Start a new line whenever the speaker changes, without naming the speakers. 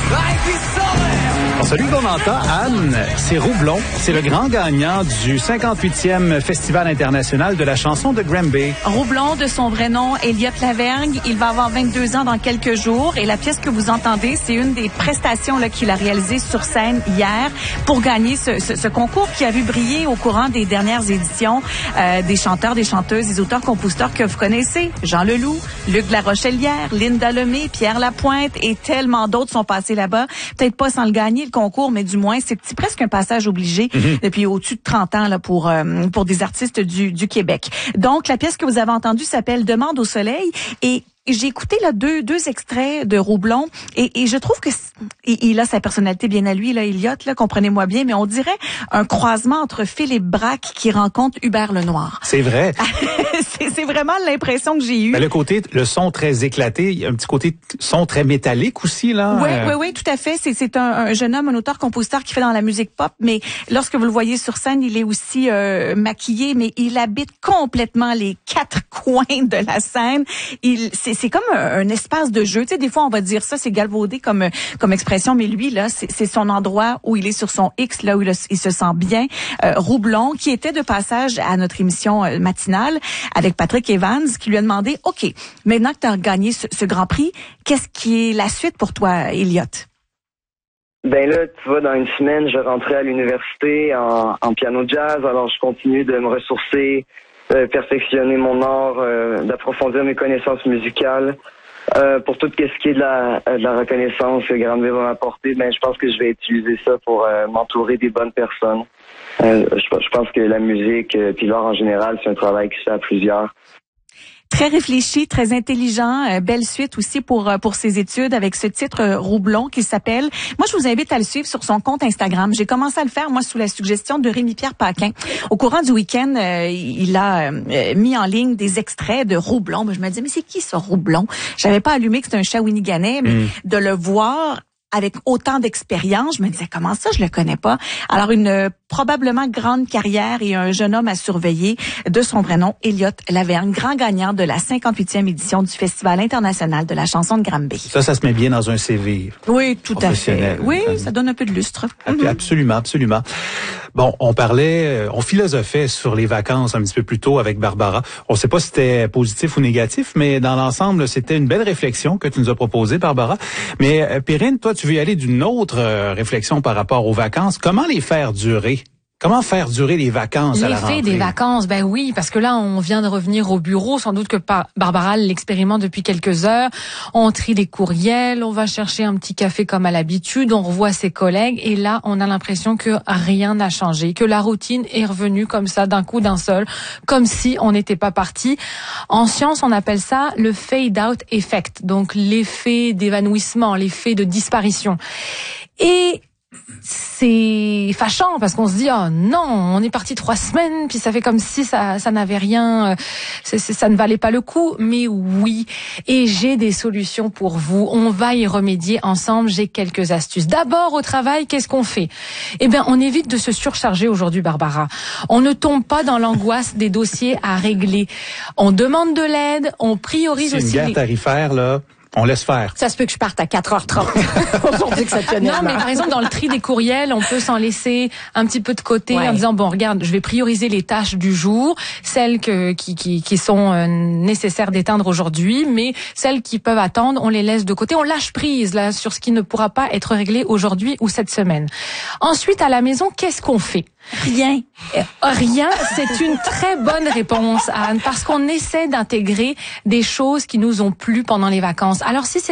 Celui qu'on entend, Anne, c'est Roublon. C'est le grand gagnant du 58e Festival international de la chanson de Granby.
Roublon, de son vrai nom, Elliott Lavergne. Il va avoir 22 ans dans quelques jours. Et la pièce que vous entendez, c'est une des prestations là, qu'il a réalisées sur scène hier pour gagner ce concours qui a vu briller au courant des dernières éditions des chanteurs, des chanteuses, des auteurs-compositeurs que vous connaissez. Jean Leloup, Luc Larochelière, Linda Lemay, Pierre Lapointe et tellement d'autres sont passés là-bas. Peut-être pas sans le gagner, le concours, mais du moins, c'est presque un passage obligé depuis au-dessus de 30 ans là, pour des artistes du Québec. Donc, la pièce que vous avez entendue s'appelle « Demande au soleil » et j'ai écouté là deux extraits de Roublon et je trouve que il a sa personnalité bien à lui là, Elliott là, comprenez-moi bien, mais on dirait un croisement entre Philippe Braque qui rencontre Hubert Lenoir.
C'est vrai.
c'est vraiment l'impression que j'ai eue.
Ben, le son très éclaté, il y a un petit côté son très métallique aussi là.
Oui, tout à fait. C'est un jeune homme, un auteur-compositeur qui fait dans la musique pop, mais lorsque vous le voyez sur scène, il est aussi maquillé, mais il habite complètement les quatre coins de la scène. C'est comme un espace de jeu. Tu sais, des fois, on va dire ça, c'est galvaudé comme expression, mais lui, là, c'est son endroit où il est sur son X, là où il se sent bien. Roublon, qui était de passage à notre émission matinale avec Patrick Evans, qui lui a demandé, OK, maintenant que tu as gagné ce Grand Prix, qu'est-ce qui est la suite pour toi, Elliott?
Ben là, tu vois, dans une semaine, je rentrais à l'université en piano jazz, alors je continue de me ressourcer, perfectionner mon art, d'approfondir mes connaissances musicales. Pour tout ce qui est de la reconnaissance que Granby va m'apporter, ben je pense que je vais utiliser ça pour m'entourer des bonnes personnes. Je pense que la musique puis l'art en général, c'est un travail qui se fait à plusieurs.
Très réfléchi, très intelligent, belle suite aussi pour ses études avec ce titre Roublon qui s'appelle. Moi, je vous invite à le suivre sur son compte Instagram. J'ai commencé à le faire moi sous la suggestion de Rémi-Pierre Paquin. Au courant du week-end, il a mis en ligne des extraits de Roublon. Je me disais mais c'est qui ce Roublon? J'avais pas allumé que c'était un Shawiniganais, mais de le voir avec autant d'expérience, je me disais comment ça je le connais pas. Alors une probablement grande carrière et un jeune homme à surveiller de son vrai nom, Elliott Lavergne, grand gagnant de la 58e édition du Festival international de la chanson de Granby.
Ça se met bien dans un CV.
Oui, tout à fait. Oui, ça donne un peu de lustre.
Absolument. Bon, on philosophait sur les vacances un petit peu plus tôt avec Barbara. On ne sait pas si c'était positif ou négatif, mais dans l'ensemble, c'était une belle réflexion que tu nous as proposée, Barbara. Mais Perrine, toi, tu veux y aller d'une autre réflexion par rapport aux vacances. Comment les faire durer? Comment faire durer les vacances à la rentrée?
L'effet des vacances, ben oui, parce que là, on vient de revenir au bureau. Sans doute que Barbara l'expérimente depuis quelques heures. On trie les courriels, on va chercher un petit café comme à l'habitude, on revoit ses collègues. Et là, on a l'impression que rien n'a changé, que la routine est revenue comme ça, d'un coup, d'un seul, comme si on n'était pas parti. En science, on appelle ça le fade-out effect, donc l'effet d'évanouissement, l'effet de disparition. Et c'est fâchant parce qu'on se dit oh non, on est parti 3 semaines puis ça fait comme si ça n'avait rien, ça ne valait pas le coup. Mais oui, et j'ai des solutions pour vous. On va y remédier ensemble. J'ai quelques astuces. D'abord au travail, qu'est-ce qu'on fait? Eh bien, on évite de se surcharger aujourd'hui, Barbara. On ne tombe pas dans l'angoisse des dossiers à régler. On demande de l'aide, on priorise aussi.
C'est une guerre tarifaire là. On laisse faire.
Ça se peut que je parte à 4h30 aujourd'hui exceptionnellement.
Non, mais par exemple, dans le tri des courriels, on peut s'en laisser un petit peu de côté en disant, bon, regarde, je vais prioriser les tâches du jour, celles qui sont nécessaires d'éteindre aujourd'hui, mais celles qui peuvent attendre, on les laisse de côté. On lâche prise, là, sur ce qui ne pourra pas être réglé aujourd'hui ou cette semaine. Ensuite, à la maison, qu'est-ce qu'on fait?
Rien.
Rien, c'est une très bonne réponse, Anne, parce qu'on essaie d'intégrer des choses qui nous ont plu pendant les vacances. Alors si